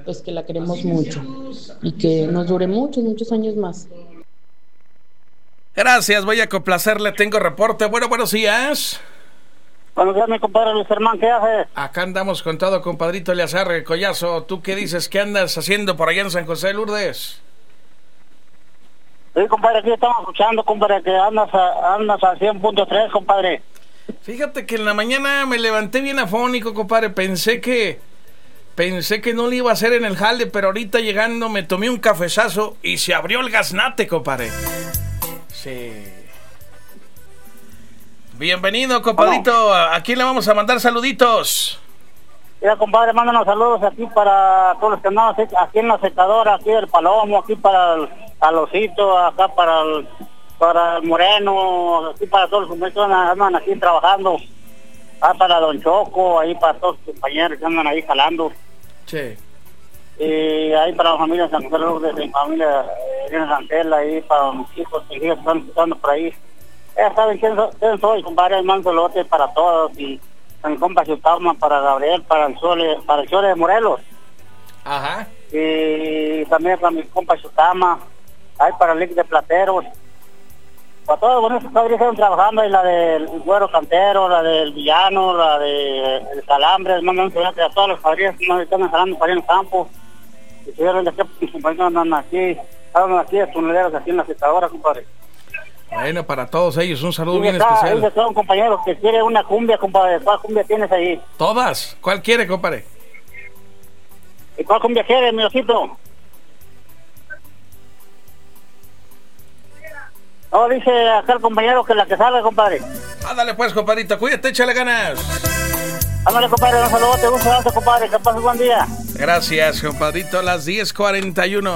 pues que la queremos mucho y que nos dure muchos, muchos años más. Gracias, voy a complacerle, tengo reporte. Bueno, buenos días. Buenos días, mi compadre Luis Germán, ¿qué haces? Acá andamos con todo, compadrito Eleazar Collazo. ¿Tú qué dices? ¿Qué andas haciendo por allá en San José de Lourdes? Sí, compadre, aquí estamos escuchando, compadre, que andas al 100.3, compadre. Fíjate que en la mañana me levanté bien afónico, compadre. Pensé que no le iba a hacer en el jale, pero ahorita llegando me tomé un cafezazo y se abrió el gaznate, compadre. Sí. Bienvenido, compadrito. ¿A quién le vamos a mandar saluditos? Mira, compadre, mándanos saludos aquí para todos los que andamos aquí en la secadora, aquí del Palomo, aquí para el Osito, acá para el Moreno, aquí para todos los compañeros que andan aquí trabajando, para Don Choco, ahí para todos los compañeros que andan ahí jalando. Sí. Y ahí para la familia San José Lourdes, mi familia Irene Santela, ahí para mis hijos que están escuchando por ahí. Ya saben quién soy, compadre, mando lote para todos, y a mi compa Chutama, para Gabriel, para el Chole de Morelos. Ajá. Y también para mi compa Chutama, ahí para el Lic de Plateros. Para todos, bueno, esos padres están trabajando, y la del Güero Cantero, la del Villano, la del Calambres, mando un saludo a todos los padres que están jalando para allá en el campo. Y si vieron de que mis compañeros andan aquí de tuneleros, aquí en la secadora, compadre. Bueno, para todos ellos un saludo bien especial. especial. Ahí está un compañero que quiere una cumbia, compadre. ¿Cuál cumbia tienes ahí? Todas. ¿Cuál quiere, compadre? ¿Y cuál cumbia quiere, mi osito? No, dice acá el compañero que la que salga, compadre. Ándale pues, compadrito, cuídate, échale ganas. Ándale, compadre, un saludo, te gusta, compadre, que pases buen día. Gracias, compadrito, a las 10:41.